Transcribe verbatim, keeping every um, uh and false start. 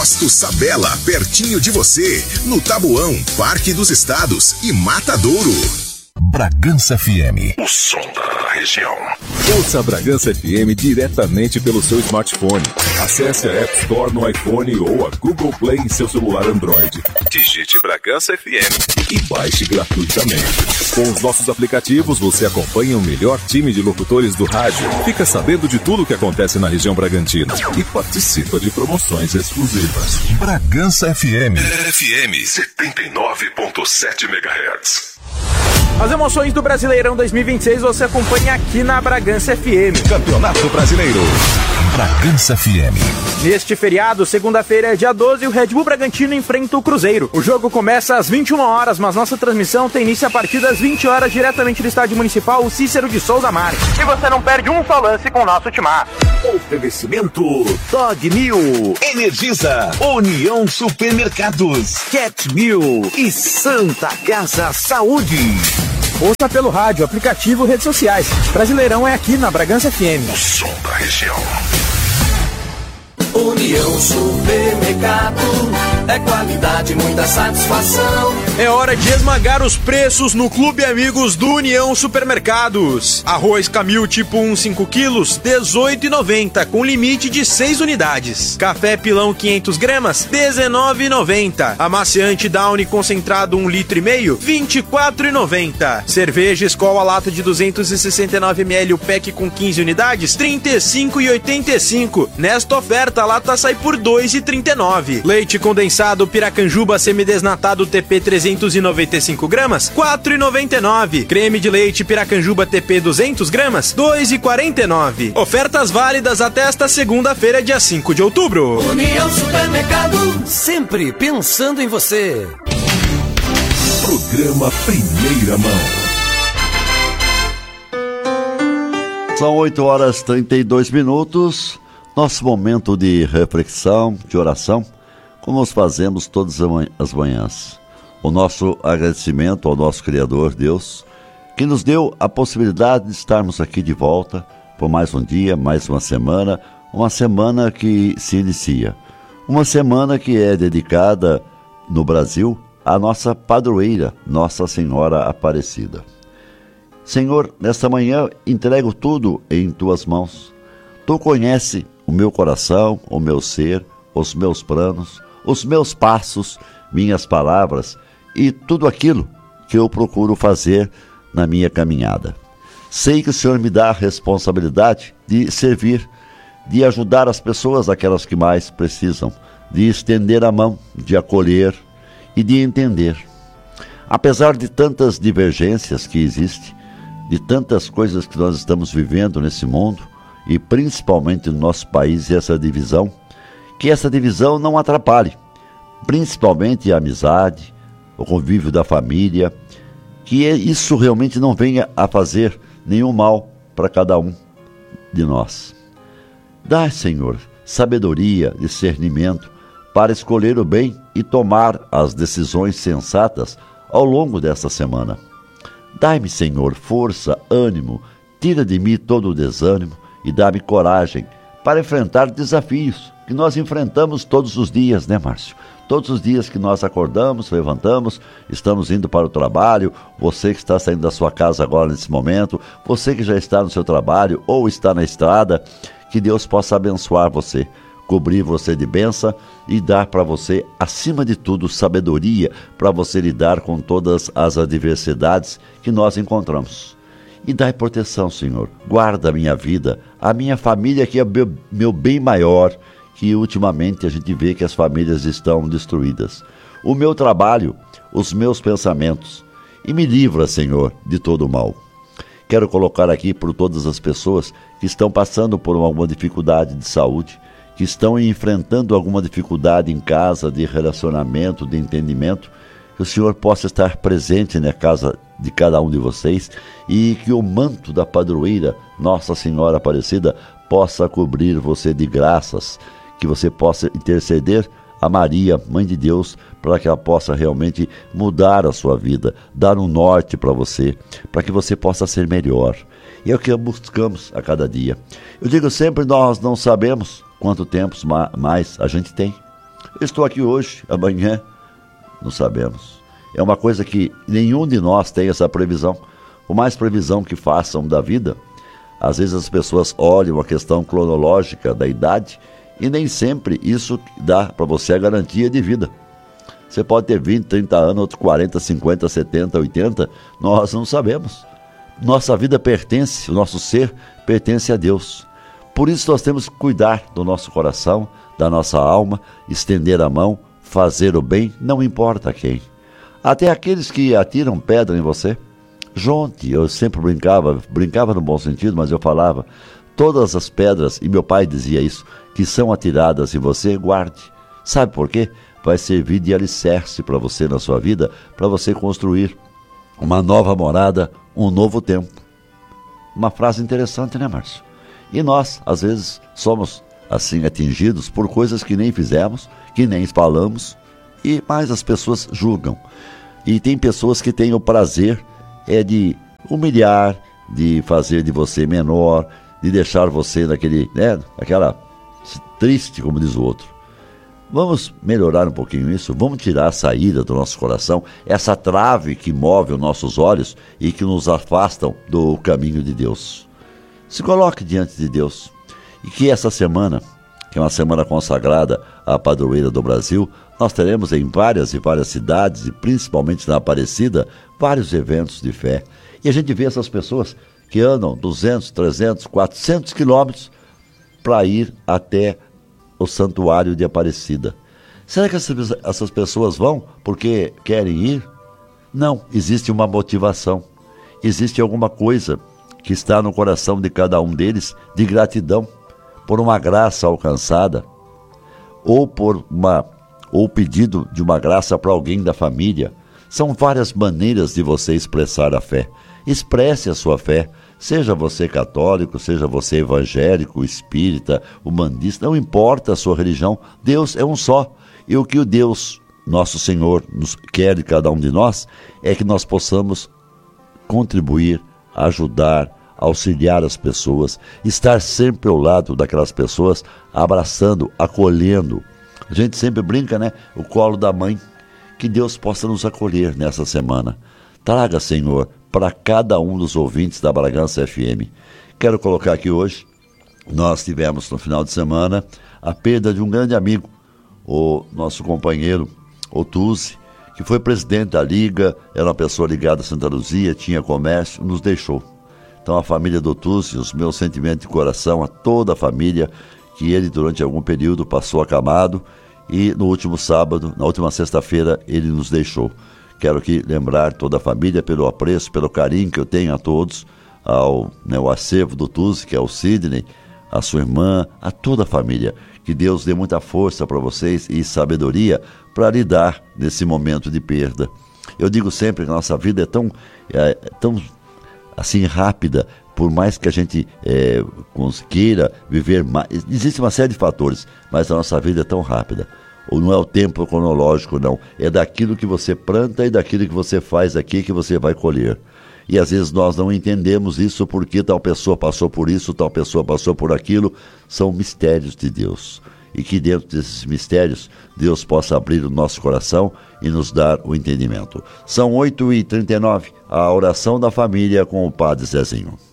Posto Sabela, pertinho de você, no Tabuão, Parque dos Estados e Matadouro. Bragança F M. O som da região. Ouça a Bragança F M diretamente pelo seu smartphone. Acesse a App Store no iPhone ou a Google Play em seu celular Android. Digite Bragança F M e baixe gratuitamente. Com os nossos aplicativos, você acompanha o melhor time de locutores do rádio, fica sabendo de tudo o que acontece na região Bragantina e participa de promoções exclusivas. Bragança F M. F M setenta e nove ponto sete megahertz. As emoções do Brasileirão dois mil e vinte e seis você acompanha aqui na Bragança F M. Campeonato Brasileiro. Bragança F M. Neste feriado, segunda-feira, dia doze, o Red Bull Bragantino enfrenta o Cruzeiro. O jogo começa às vinte e uma horas, mas nossa transmissão tem início a partir das vinte horas, diretamente do Estádio Municipal Cícero de Souza Marques. E você não perde um só lance com o nosso timaço. Oferecimento Dog Mil, Energisa, União Supermercados, Cat Mil e Santa Casa Saúde. Ouça pelo rádio, aplicativo, redes sociais. Brasileirão é aqui na Bragança F M. O som da região. União Supermercado, é qualidade, muita satisfação. É hora de esmagar os preços no Clube Amigos do União Supermercados. Arroz Camil tipo um, cinco quilos, dezoito reais e noventa centavos, com limite de seis unidades. Café Pilão quinhentas gramas, dezenove reais e noventa centavos. Amaciante Downy concentrado um litro e meio, vinte e quatro reais e noventa centavos. Cerveja Skol a lata de duzentos e sessenta e nove mililitros, o pack com quinze unidades, trinta e cinco reais e oitenta e cinco centavos. Nesta oferta, a lata sai por dois reais e trinta e nove centavos. Leite condensado Piracanjuba semidesnatado T P trezentos e noventa e cinco gramas, quatro reais e noventa e nove centavos. Creme de leite Piracanjuba T P duzentas gramas, dois reais e quarenta e nove centavos. Ofertas válidas até esta segunda-feira, dia cinco de outubro. União Supermercado, sempre pensando em você. Programa Primeira Mão. São oito horas e trinta e dois minutos. Nosso momento de reflexão, de oração, como nós fazemos todas as manhãs. O nosso agradecimento ao nosso Criador, Deus, que nos deu a possibilidade de estarmos aqui de volta por mais um dia, mais uma semana, uma semana que se inicia. Uma semana que é dedicada no Brasil à nossa padroeira, Nossa Senhora Aparecida. Senhor, nesta manhã entrego tudo em Tuas mãos. Tu conheces o meu coração, o meu ser, os meus planos, os meus passos, minhas palavras e tudo aquilo que eu procuro fazer na minha caminhada. Sei que o Senhor me dá a responsabilidade de servir, de ajudar as pessoas, aquelas que mais precisam, de estender a mão, de acolher e de entender. Apesar de tantas divergências que existem, de tantas coisas que nós estamos vivendo nesse mundo, e principalmente no nosso país, essa divisão, que essa divisão não atrapalhe, principalmente a amizade, o convívio da família, que isso realmente não venha a fazer nenhum mal para cada um de nós. Dá, Senhor, sabedoria, discernimento para escolher o bem e tomar as decisões sensatas ao longo desta semana. Dai-me, Senhor, força, ânimo, tira de mim todo o desânimo e dá-me coragem para enfrentar desafios que nós enfrentamos todos os dias, né, Márcio? Todos os dias que nós acordamos, levantamos, estamos indo para o trabalho, você que está saindo da sua casa agora nesse momento, você que já está no seu trabalho ou está na estrada, que Deus possa abençoar você, cobrir você de bênção e dar para você, acima de tudo, sabedoria para você lidar com todas as adversidades que nós encontramos. E dai proteção, Senhor. Guarda a minha vida, a minha família, que é meu, meu bem maior, que ultimamente a gente vê que as famílias estão destruídas. O meu trabalho, os meus pensamentos. E me livra, Senhor, de todo o mal. Quero colocar aqui por todas as pessoas que estão passando por alguma dificuldade de saúde, que estão enfrentando alguma dificuldade em casa, de relacionamento, de entendimento, que o Senhor possa estar presente na casa de cada um de vocês e que o manto da padroeira, Nossa Senhora Aparecida, possa cobrir você de graças, que você possa interceder a Maria, Mãe de Deus, para que ela possa realmente mudar a sua vida, dar um norte para você, para que você possa ser melhor. E é o que buscamos a cada dia. Eu digo sempre, nós não sabemos quanto tempo mais a gente tem. Eu estou aqui hoje, amanhã, não sabemos. É uma coisa que nenhum de nós tem essa previsão. Por mais previsão que façam da vida, às vezes as pessoas olham a questão cronológica da idade e nem sempre isso dá para você a garantia de vida. Você pode ter vinte, trinta anos, outros quarenta, cinquenta, setenta, oitenta, nós não sabemos. Nossa vida pertence, o nosso ser pertence a Deus. Por isso nós temos que cuidar do nosso coração, da nossa alma, estender a mão, fazer o bem, não importa quem. Até aqueles que atiram pedra em você. Jonte, eu sempre brincava, brincava no bom sentido, mas eu falava, todas as pedras, e meu pai dizia isso, que são atiradas em você, guarde. Sabe por quê? Vai servir de alicerce para você na sua vida, para você construir uma nova morada, um novo tempo. Uma frase interessante, né, Márcio? E nós, às vezes, somos assim atingidos por coisas que nem fizemos, que nem falamos, e mais as pessoas julgam. E tem pessoas que têm o prazer é de humilhar, de fazer de você menor, de deixar você naquele, né, aquela triste, como diz o outro. Vamos melhorar um pouquinho isso, vamos tirar a saída do nosso coração, essa trave que move os nossos olhos e que nos afastam do caminho de Deus. Se coloque diante de Deus e que essa semana, que é uma semana consagrada à padroeira do Brasil, nós teremos em várias e várias cidades, e principalmente na Aparecida, vários eventos de fé. E a gente vê essas pessoas que andam duzentos, trezentos, quatrocentos quilômetros para ir até o santuário de Aparecida. Será que essas, essas pessoas vão porque querem ir? Não, existe uma motivação. Existe alguma coisa que está no coração de cada um deles de gratidão por uma graça alcançada, ou por uma ou pedido de uma graça para alguém da família. São várias maneiras de você expressar a fé. Expresse a sua fé, seja você católico, seja você evangélico, espírita, umbandista, não importa a sua religião, Deus é um só. E o que o Deus, nosso Senhor, nos quer de cada um de nós, é que nós possamos contribuir, ajudar, auxiliar as pessoas, estar sempre ao lado daquelas pessoas, abraçando, acolhendo. A gente sempre brinca, né? O colo da mãe. Que Deus possa nos acolher nessa semana. Traga, Senhor, para cada um dos ouvintes da Bragança F M. Quero colocar aqui hoje, nós tivemos no final de semana a perda de um grande amigo, o nosso companheiro, o Tuzi, que foi presidente da Liga, era uma pessoa ligada a Santa Luzia, tinha comércio, nos deixou. Então a família do Tuzi, os meus sentimentos de coração, a toda a família, que ele durante algum período passou acamado e no último sábado, na última sexta-feira, ele nos deixou. Quero aqui lembrar toda a família pelo apreço, pelo carinho que eu tenho a todos, ao né, o acervo do Tuzi, que é o Sidney, a sua irmã, a toda a família. Que Deus dê muita força para vocês e sabedoria para lidar nesse momento de perda. Eu digo sempre que a nossa vida é tão, é, tão assim rápida, por mais que a gente é, queira viver mais, existe uma série de fatores, mas a nossa vida é tão rápida. Ou não é o tempo cronológico, não. É daquilo que você planta e daquilo que você faz aqui que você vai colher. E às vezes nós não entendemos isso porque tal pessoa passou por isso, tal pessoa passou por aquilo. São mistérios de Deus. E que dentro desses mistérios, Deus possa abrir o nosso coração e nos dar o entendimento. São oito e trinta e nove, a oração da família com o Padre Zezinho.